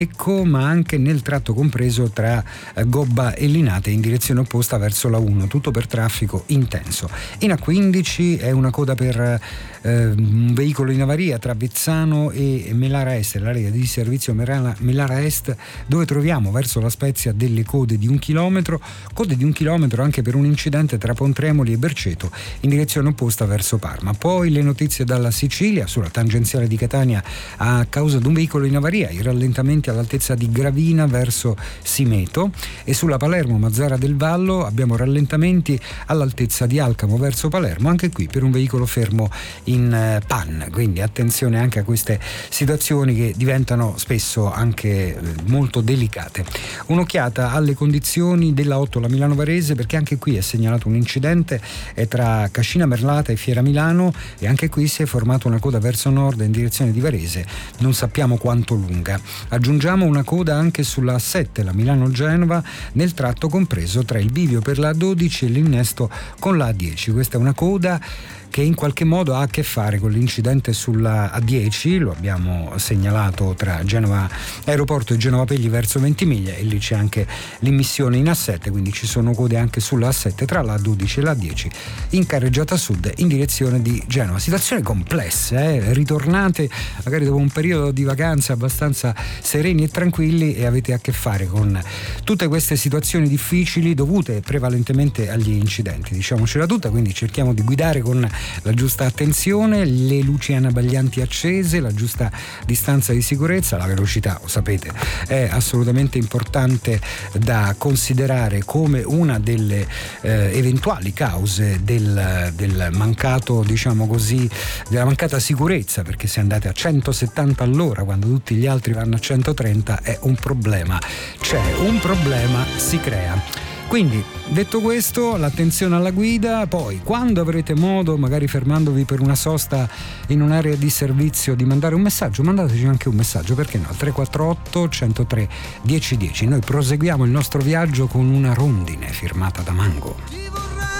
ma anche nel tratto compreso tra Gobba e Linate in direzione opposta verso la 1, tutto per traffico intenso. In A15 è una coda per un veicolo in avaria tra Vezzano e Melara Est, l'area di servizio Melara Est, dove troviamo verso La Spezia delle code di 1 chilometro, anche per un incidente tra Pontremoli e Berceto in direzione opposta verso Parma. Poi le notizie dalla Sicilia: sulla tangenziale di Catania, a causa di un veicolo in avaria, i rallentamenti all'altezza di Gravina verso Simeto, e sulla Palermo-Mazzara del Vallo abbiamo rallentamenti all'altezza di Alcamo verso Palermo, anche qui per un veicolo fermo in panne. Quindi attenzione anche a queste situazioni che diventano spesso anche molto delicate. Un'occhiata alle condizioni della 8, la Milano Varese, perché anche qui è segnalato un incidente tra Cascina Merlata e Fiera Milano, e anche qui si è formata una coda verso nord in direzione di Varese, non sappiamo quanto lunga. Aggiungiamo una coda anche sulla A7, la Milano-Genova, nel tratto compreso tra il bivio per la A12 e l'innesto con la A10. Questa è una coda che in qualche modo ha a che fare con l'incidente sulla A10, lo abbiamo segnalato tra Genova Aeroporto e Genova Pegli verso Ventimiglia, e lì c'è anche l'immissione in A7, quindi ci sono code anche sulla A7 tra la A12 e la A10 in carreggiata sud in direzione di Genova. Situazioni complesse, ritornate magari dopo un periodo di vacanze abbastanza sereni e tranquilli e avete a che fare con tutte queste situazioni difficili dovute prevalentemente agli incidenti, diciamocela tutta. Quindi cerchiamo di guidare con la giusta attenzione, le luci anabaglianti accese, la giusta distanza di sicurezza. La velocità, lo sapete, è assolutamente importante da considerare come una delle eventuali cause del mancato, diciamo così, della mancata sicurezza, perché se andate a 170 all'ora quando tutti gli altri vanno a 130 è un problema, si crea. Quindi, detto questo, l'attenzione alla guida. Poi, quando avrete modo, magari fermandovi per una sosta in un'area di servizio, di mandare un messaggio, mandateci anche un messaggio, perché no, al 348 103 1010. Noi proseguiamo il nostro viaggio con una rondine firmata da Mango.